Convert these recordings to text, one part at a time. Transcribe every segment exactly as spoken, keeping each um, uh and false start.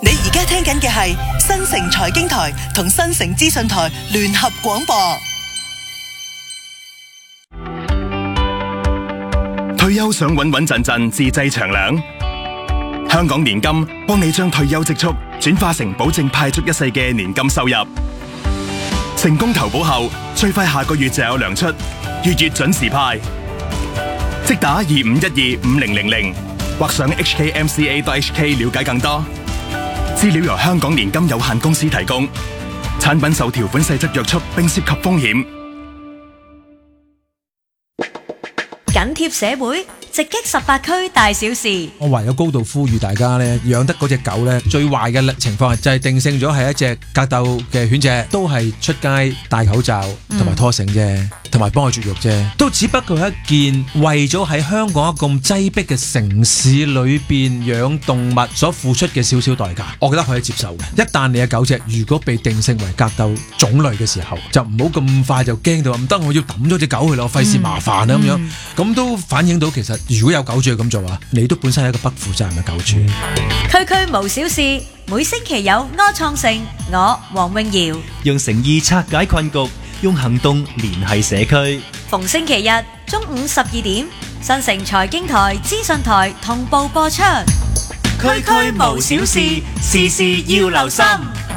你而家聽緊嘅係新城財經台同新城資訊台聯合廣播。 退休想穩穩陣陣自製長糧，香港年金幫你將退休積蓄轉化成保證派足一世嘅年金收入。成功投保後，最快下個月就有糧出，月月準時派。即打二五一二五零零零或上 h k m c a dot h k 了解更多。資料由香港年金有限公司提供，產品受條款細則約束並涉及風險。 緊貼社會，直擊十八區大小事。 我唯有高度呼籲大家咧，養得嗰隻狗咧，最壞嘅情況就係定性咗係一隻格鬥嘅犬隻，都係出街戴口罩同埋拖繩啫，同埋幫佢絕育啫，都只不過係一件為咗喺香港咁擠迫嘅城市裏邊養動物所付出嘅少少代價，我覺得可以接受嘅。一旦你嘅狗隻如果被定性為格鬥種類嘅時候，就唔好咁快就驚到唔得，我要抌咗隻狗去咯，費事麻煩啦咁樣。咁都反映到其實如果有狗主咁做啊，你都本身係一個不負責任嘅狗主。 區區無小事，每星期有柯創盛，我黃詠瑤用誠意拆解困局，用行動聯繫社區。 逢星期日中午十二點，新城財經台、資訊台同步播出。 區區無小事，事事要留心。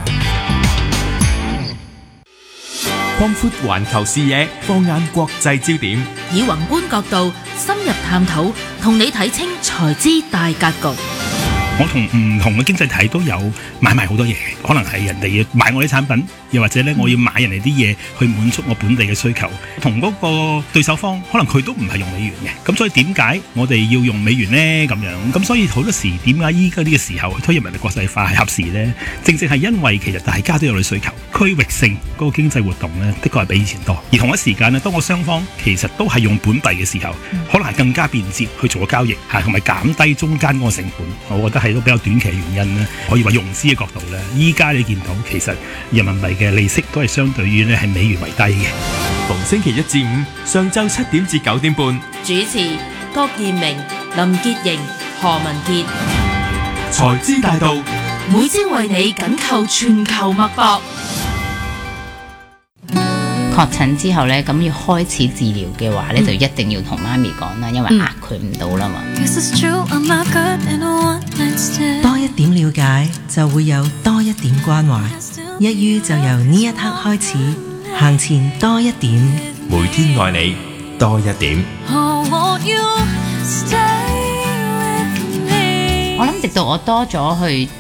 擴闊環球視野，放眼國際焦點， 以宏觀角度深入探討，同你睇清財資大格局。 我同唔同嘅經濟體都有買賣好多嘢，可能係人哋要買我啲產品，又或者咧我要買人哋啲嘢去滿足我本地嘅需求。同嗰個對手方可能佢都唔係用美元嘅，咁所以點解我哋要用美元呢？咁樣咁所以好多時點解依家呢個時候推入人哋國際化係合時呢？正正係因為其實大家都有啲需求，區域性嗰個經濟活動呢，的確係比以前多。而同一時間呢，當我雙方其實都係用本幣嘅時候，可能係更加便捷去做個交易，係同埋減低中間嗰個成本。我覺得係都比較短期嘅原因咧，可以話融資嘅角度咧，依家你見到其實人民幣嘅利息都係相對於咧係美元為低嘅。 逢星期一至五上晝七點至九點半， 主持郭燕明、林潔瑩、何文傑， 財資大道， 每朝為你緊扣全球脈搏。 確診之後咧，咁要開始治療嘅話咧，就一定要同媽咪講啦，因為壓佢唔到啦嘛。 多一點了解，就會有多一點關懷。一於就由呢一刻開始，行前多一點， 每天愛你多一點。 我諗直到我多咗去